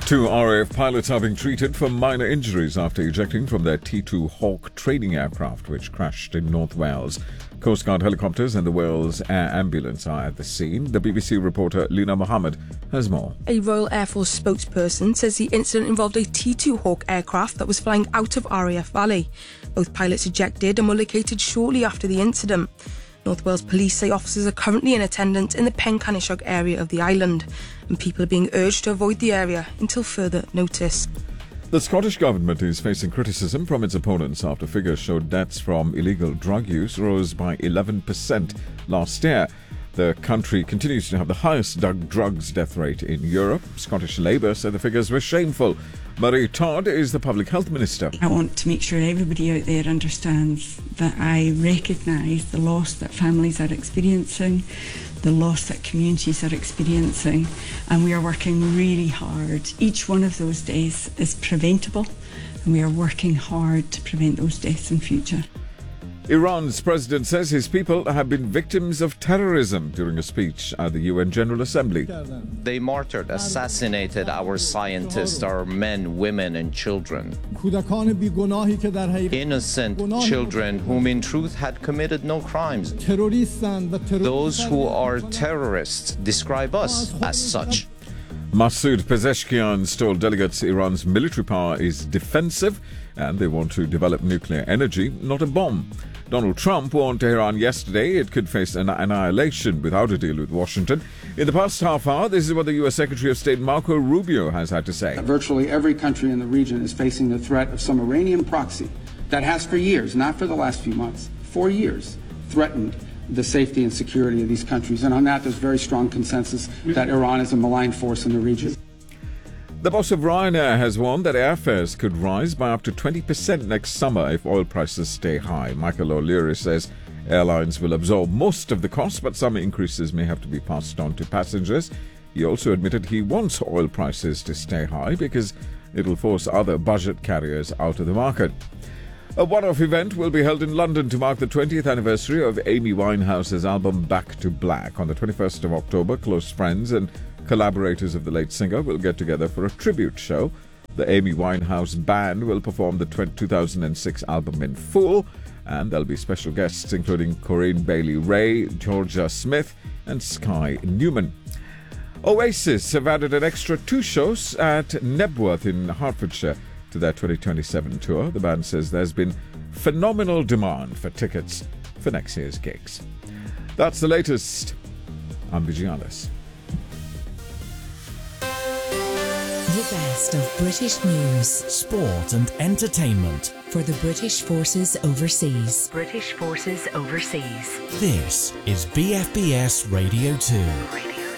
Two RAF pilots are being treated for minor injuries after ejecting from their T2 Hawk training aircraft, which crashed in North Wales. Coast Guard helicopters and the Wales Air Ambulance are at the scene. The BBC reporter Lina Mohammed has more. A Royal Air Force spokesperson says the incident involved a T2 Hawk aircraft that was flying out of RAF Valley. Both pilots ejected and were located shortly after the incident. North Wales Police say officers are currently in attendance in the Pencanisog area of the island, and people are being urged to avoid the area until further notice. The Scottish Government is facing criticism from its opponents after figures showed deaths from illegal drug use rose by 11% last year. The country continues to have the highest drugs death rate in Europe. Scottish Labour said the figures were shameful. Marie Todd is the Public Health Minister. I want to make sure everybody out there understands that I recognise the loss that families are experiencing, the loss that communities are experiencing, and we are working really hard. Each one of those deaths is preventable, and we are working hard to prevent those deaths in future. Iran's president says his people have been victims of terrorism during a speech at the UN General Assembly. They martyred, assassinated our scientists, our men, women and children. Innocent children whom in truth had committed no crimes. Those who are terrorists describe us as such. Masoud Pezeshkian told delegates Iran's military power is defensive and they want to develop nuclear energy, not a bomb. Donald Trump warned Tehran yesterday it could face an annihilation without a deal with Washington. In the past half hour, this is what the U.S. Secretary of State Marco Rubio has had to say. Virtually every country in the region is facing the threat of some Iranian proxy that has for years, not for the last few months, for years, threatened the safety and security of these countries. And on that, there's very strong consensus that Iran is a malign force in the region. The boss of Ryanair has warned that airfares could rise by up to 20% next summer if oil prices stay high. Michael O'Leary says airlines will absorb most of the costs, but some increases may have to be passed on to passengers. He also admitted he wants oil prices to stay high because it will force other budget carriers out of the market. A one-off event will be held in London to mark the 20th anniversary of Amy Winehouse's album Back to Black. On the 21st of October, close friends and collaborators of the late singer will get together for a tribute show. The Amy Winehouse Band will perform the 2006 album in full, and there'll be special guests including Corinne Bailey-Rae, Georgia Smith and Sky Newman. Oasis have added an extra 2 shows at Nebworth in Hertfordshire to their 2027 tour. The band says there's been phenomenal demand for tickets for next year's gigs. That's the latest. I'm Vijay Alice. The best of British news, sport and entertainment for the British Forces Overseas. This is BFBS Radio 2.